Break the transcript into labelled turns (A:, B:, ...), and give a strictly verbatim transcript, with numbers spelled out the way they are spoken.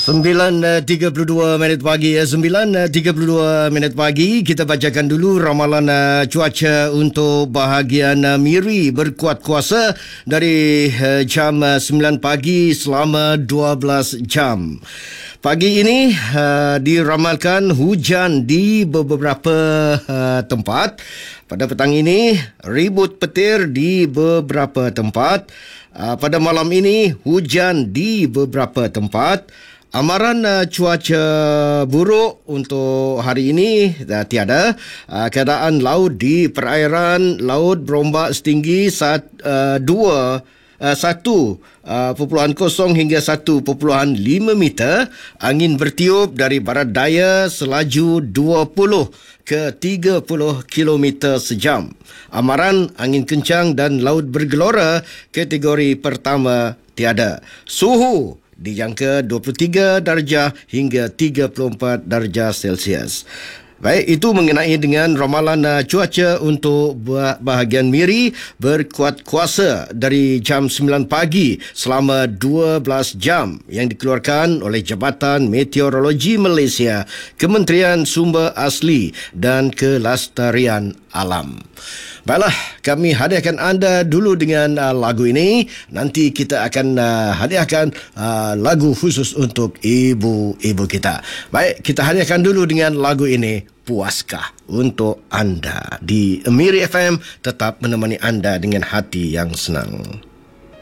A: sembilan tiga puluh dua minit pagi ya. sembilan tiga puluh dua minit pagi. Kita bacakan dulu ramalan uh, cuaca untuk bahagian uh, Miri berkuat kuasa dari uh, jam uh, sembilan pagi selama dua belas jam. Pagi ini uh, diramalkan hujan di beberapa uh, tempat. Pada petang ini ribut petir di beberapa tempat. Uh, pada malam ini hujan di beberapa tempat. Amaran uh, cuaca buruk untuk hari ini uh, tiada. Uh, keadaan laut di perairan laut berombak setinggi sat, uh, dua Uh, satu perpuluhan kosong hingga satu perpuluhan lima meter. Angin bertiup dari barat daya selaju dua puluh ke tiga puluh kilometer sejam. Amaran angin kencang dan laut bergelora kategori pertama tiada. Suhu dijangka dua puluh tiga darjah hingga tiga puluh empat darjah Celsius. Baik, itu mengenai dengan ramalan uh, cuaca untuk bahagian Miri berkuat kuasa dari jam sembilan pagi selama dua belas jam yang dikeluarkan oleh Jabatan Meteorologi Malaysia, Kementerian Sumber Asli dan Kelestarian Alam. Baiklah, kami hadiahkan anda dulu dengan uh, lagu ini. Nanti kita akan uh, hadiahkan uh, lagu khusus untuk ibu-ibu kita. Baik, kita hadiahkan dulu dengan lagu ini, Puaskah, untuk anda di Miri F M, tetap menemani anda dengan hati yang senang.